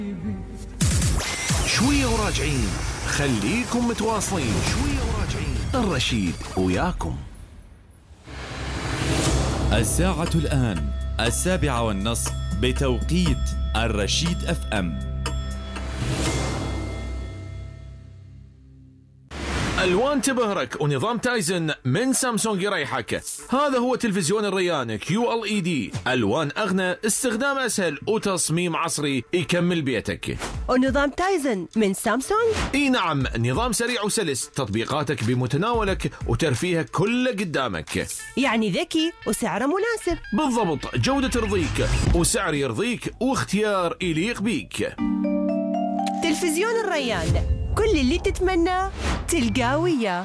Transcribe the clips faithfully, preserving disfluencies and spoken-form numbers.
شوية وراجعين، خليكم متواصلين. شوية وراجعين، الرشيد وياكم. الساعة الآن السابعة والنصف بتوقيت الرشيد اف ام. الوان تبهرك ونظام تايزن من سامسونج يريحك. هذا هو تلفزيون الريان كيو ال اي دي، الوان اغنى، استخدام اسهل وتصميم عصري يكمل بيتك. ونظام تايزن من سامسونج؟ اي نعم، نظام سريع وسلس، تطبيقاتك بمتناولك وترفيهك كله قدامك. يعني ذكي وسعره مناسب. بالضبط، جودة ترضيك وسعر يرضيك واختيار يليق بيك. تلفزيون الريان، كل اللي تتمناه تلقاه وياه.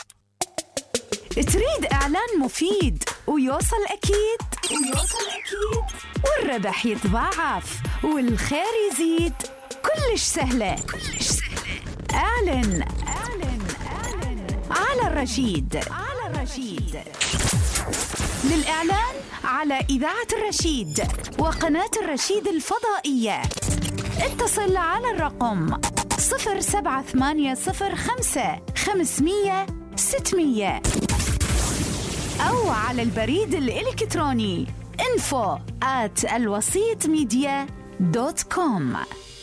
تريد إعلان مفيد ويوصل أكيد ويوصل أكيد والربح يتضاعف والخير يزيد، كلش سهلة كلش سهلة. أعلن أعلن أعلن على الرشيد على الرشيد. للإعلان على إذاعة الرشيد وقناة الرشيد الفضائية اتصل على الرقم صفر سبعة ثمانية صفر خمسة خمسمية ستمية أو على البريد الإلكتروني info at الوسيط ميديا دوت كوم.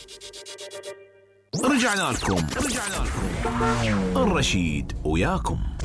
رجعنا لكم رجعنا لكم الرشيد وياكم.